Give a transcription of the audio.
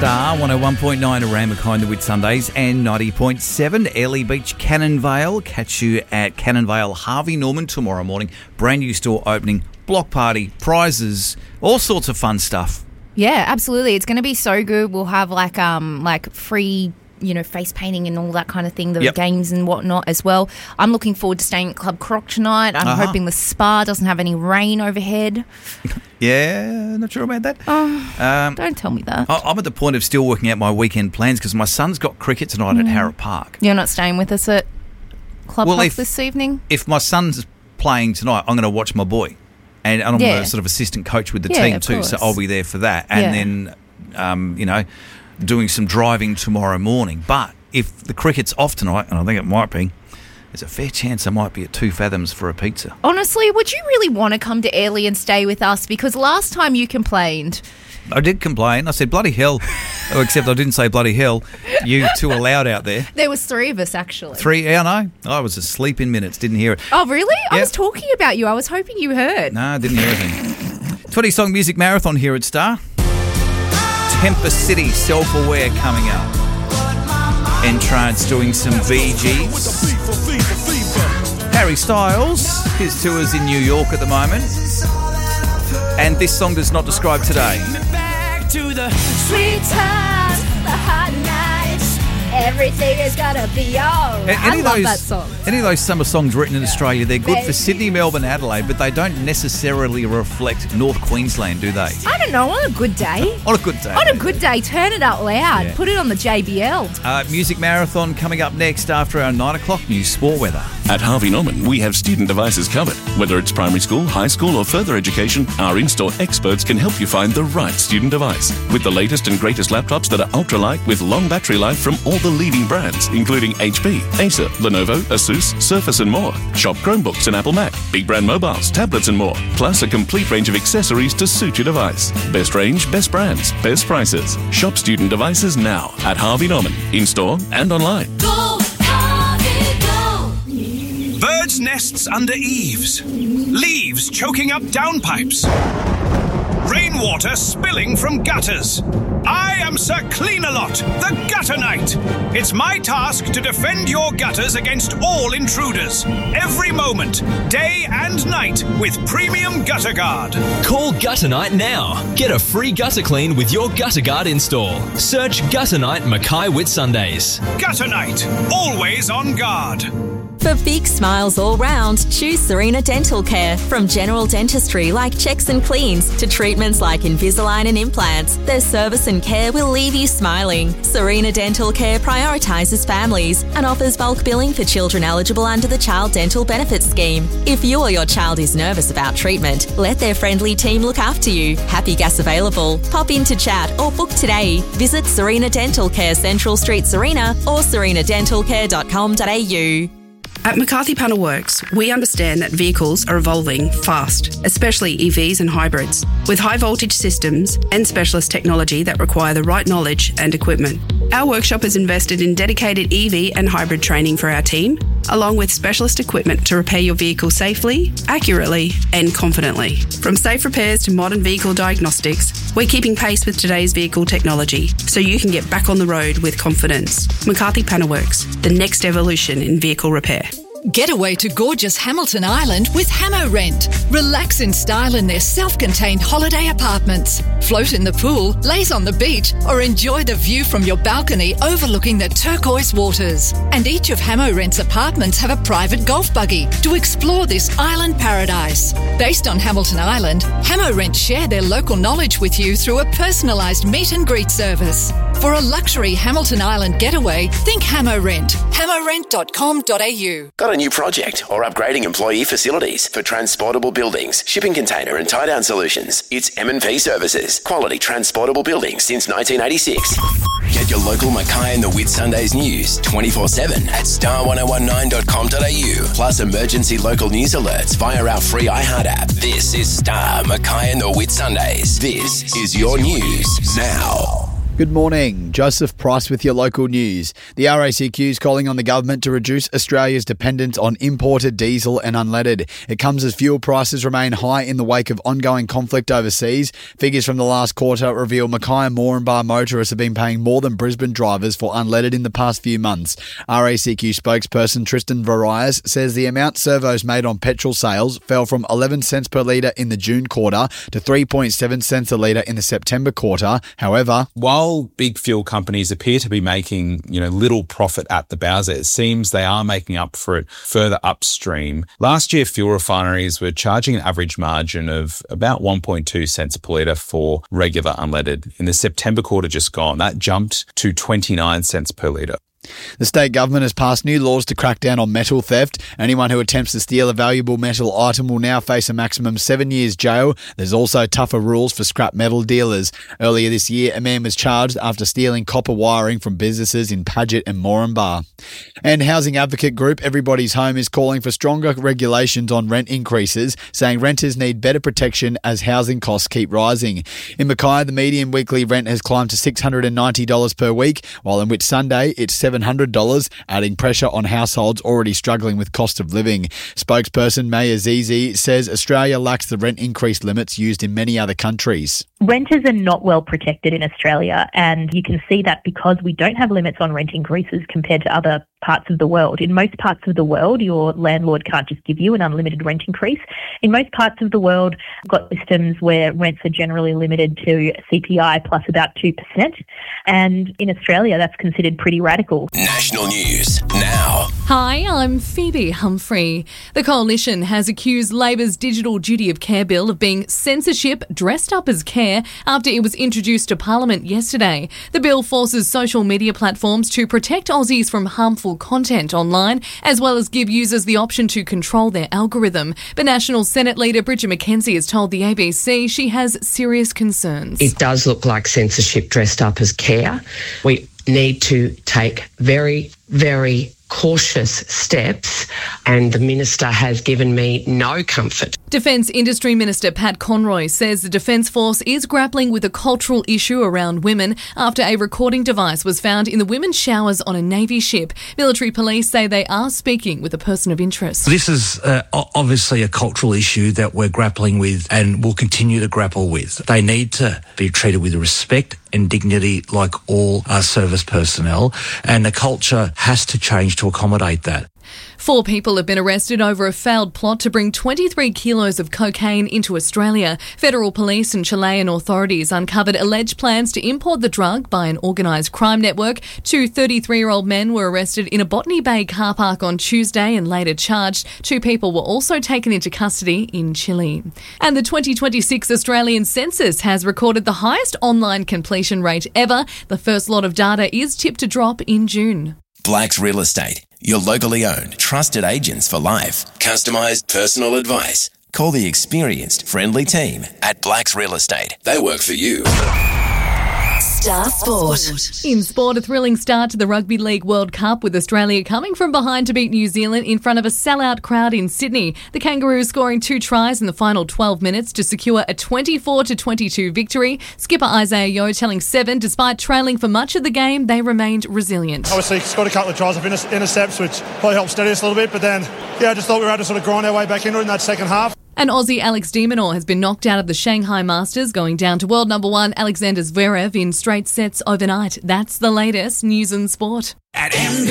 Star 101.9 around Mackay the Whitsundays and 90.7 Airlie Beach, Cannon Vale. Catch you at Cannon Vale Harvey Norman tomorrow morning. Brand new store opening, block party, prizes, all sorts of fun stuff. Yeah, absolutely. It's going to be so good. We'll have like free, face painting and all that kind of thing, the games and whatnot as well. I'm looking forward to staying at Club Croc tonight. I'm hoping the spa doesn't have any rain overhead. Yeah, not sure about that. Don't tell me that. I'm at the point of still working out my weekend plans because my son's got cricket tonight at Harrop Park. You're not staying with us at Club Croc this evening? If my son's playing tonight, I'm going to watch my boy. And I'm a sort of assistant coach with the team too, so I'll be there for that. And then, doing some driving tomorrow morning. But if the cricket's off tonight, and I think it might be, there's a fair chance I might be at 2 Fathoms for a pizza. Honestly, would you really want to come to Airlie and stay with us? Because last time you complained. I did complain. I said, bloody hell. Except I didn't say bloody hell. You two are loud out there. There was 3 of us, actually. 3? Yeah, I know. I was asleep in minutes. Didn't hear it. Oh, really? Yep. I was talking about you. I was hoping you heard. No, I didn't hear anything. 20-song music marathon here at Star. Tempest City, Self-Aware coming up. Entrance doing some VGs. Harry Styles, his tour's in New York at the moment. And this song does not describe today. Back to the sweet times, the hot nights, everything is gonna be alright. I love that song. Any of those summer songs written in Australia, they're good for Sydney, Melbourne, Adelaide, but they don't necessarily reflect North Queensland, do they? I don't know, on a good day. On a good day. On a good day, turn it up loud. Yeah. Put it on the JBL. Music Marathon coming up next after our 9 o'clock news sport weather. At Harvey Norman, we have student devices covered. Whether it's primary school, high school or further education, our in-store experts can help you find the right student device. With the latest and greatest laptops that are ultralight with long battery life from all the leading brands, including HP, Acer, Lenovo, Asus, Surface and more. Shop Chromebooks and Apple Mac, big brand mobiles, tablets and more. Plus a complete range of accessories to suit your device. Best range, best brands, best prices. Shop student devices now at Harvey Norman, in-store and online. Go, Harvey, go! Birds' nests under eaves. Leaves choking up downpipes. Rainwater spilling from gutters. I am Sir Clean-a-Lot, the Gutter Knight. It's my task to defend your gutters against all intruders. Every moment, day and night, with Premium Gutter Guard. Call Gutter Night now. Get a free gutter clean with your Gutter Guard install. Search Gutter Night Mackay Whitsundays. Gutter Night, always on guard. For big smiles all round, choose Serena Dental Care. From general dentistry like checks and cleans to treatments like Invisalign and implants, their service and care will leave you smiling. Serena Dental Care prioritises families and offers bulk billing for children eligible under the Child Dental Benefits Scheme. If you or your child is nervous about treatment, let their friendly team look after you. Happy gas available. Pop in to chat or book today. Visit Serena Dental Care, Central Street, Serena or serenadentalcare.com.au. At McCarthy Panel Works, we understand that vehicles are evolving fast, especially EVs and hybrids, with high voltage systems and specialist technology that require the right knowledge and equipment. Our workshop has invested in dedicated EV and hybrid training for our team, along with specialist equipment to repair your vehicle safely, accurately and confidently. From safe repairs to modern vehicle diagnostics, we're keeping pace with today's vehicle technology so you can get back on the road with confidence. McCarthy Panel Works, the next evolution in vehicle repair. Get away to gorgeous Hamilton Island with Hamo Rent. Relax in style in their self-contained holiday apartments. Float in the pool, laze on the beach, or enjoy the view from your balcony overlooking the turquoise waters. And each of Hamo Rent's apartments have a private golf buggy to explore this island paradise. Based on Hamilton Island, Hamo Rent share their local knowledge with you through a personalised meet and greet service. For a luxury Hamilton Island getaway, think Hamo Rent. hamorent.com.au. Got a new project or upgrading employee facilities for transportable buildings, shipping container and tie-down solutions? It's M&P Services. Quality transportable buildings since 1986. Get your local Mackay and the Whitsundays news 24/7 at star1019.com.au. Plus emergency local news alerts via our free iHeart app. This is Star Mackay and the Whitsundays. This is your news now. Good morning. Joseph Price with your local news. The RACQ is calling on the government to reduce Australia's dependence on imported diesel and unleaded. It comes as fuel prices remain high in the wake of ongoing conflict overseas. Figures from the last quarter reveal Mackay and Moranbah motorists have been paying more than Brisbane drivers for unleaded in the past few months. RACQ spokesperson Tristan Varias says the amount servos made on petrol sales fell from 11 cents per litre in the June quarter to 3.7 cents a litre in the September quarter. However, while big fuel companies appear to be making, little profit at the bowser, it seems they are making up for it further upstream. Last year, fuel refineries were charging an average margin of about 1.2 cents per litre for regular unleaded. In the September quarter just gone, that jumped to 29 cents per litre. The state government has passed new laws to crack down on metal theft. Anyone who attempts to steal a valuable metal item will now face a maximum 7 years jail. There's also tougher rules for scrap metal dealers. Earlier this year, a man was charged after stealing copper wiring from businesses in Paget and Moranbah. And housing advocate group Everybody's Home is calling for stronger regulations on rent increases, saying renters need better protection as housing costs keep rising. In Mackay, the median weekly rent has climbed to $690 per week, while in Whitsunday it's $700, adding pressure on households already struggling with cost of living. Spokesperson Maya Zizi says Australia lacks the rent increase limits used in many other countries. Renters are not well protected in Australia, and you can see that because we don't have limits on rent increases compared to other parts of the world. In most parts of the world, your landlord can't just give you an unlimited rent increase. In most parts of the world, we've got systems where rents are generally limited to CPI plus about 2%. And in Australia, that's considered pretty radical. National news now. Hi, I'm Phoebe Humphrey. The Coalition has accused Labor's Digital Duty of Care bill of being censorship dressed up as care after it was introduced to Parliament yesterday. The bill forces social media platforms to protect Aussies from harmful content online, as well as give users the option to control their algorithm. But National Senate Leader Bridget McKenzie has told the ABC she has serious concerns. It does look like censorship dressed up as care. We need to take very, very cautious steps, and the Minister has given me no comfort. Defence Industry Minister Pat Conroy says the Defence Force is grappling with a cultural issue around women after a recording device was found in the women's showers on a Navy ship. Military police say they are speaking with a person of interest. This is obviously a cultural issue that we're grappling with and will continue to grapple with. They need to be treated with respect and dignity like all service personnel, and the culture has to change to accommodate that. 4 people have been arrested over a failed plot to bring 23 kilos of cocaine into Australia. Federal police and Chilean authorities uncovered alleged plans to import the drug by an organised crime network. 2 33-year-old men were arrested in a Botany Bay car park on Tuesday and later charged. 2 people were also taken into custody in Chile. And the 2026 Australian census has recorded the highest online completion rate ever. The first lot of data is tipped to drop in June. Blacks Real Estate, your locally owned, trusted agents for life. Customised personal advice. Call the experienced, friendly team at Blacks Real Estate. They work for you. Star Sport. In sport, a thrilling start to the Rugby League World Cup with Australia coming from behind to beat New Zealand in front of a sellout crowd in Sydney. The Kangaroos scoring 2 tries in the final 12 minutes to secure a 24-22 victory. Skipper Isaiah Yeo telling Seven, despite trailing for much of the game, they remained resilient. Obviously, scored a couple of tries of intercepts, which probably helped steady us a little bit, but then, I just thought we were able to sort of grind our way back into it in that second half. And Aussie Alex de Minaur has been knocked out of the Shanghai Masters, going down to world number 1 Alexander Zverev in straight sets overnight. That's the latest news and sport. At MB